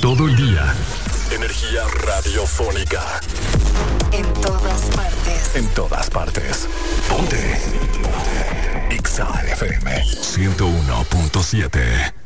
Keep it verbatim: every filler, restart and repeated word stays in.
todo el día. Energía radiofónica. En todas partes. En todas partes. Ponte. Ponte. X A F M ciento uno punto siete.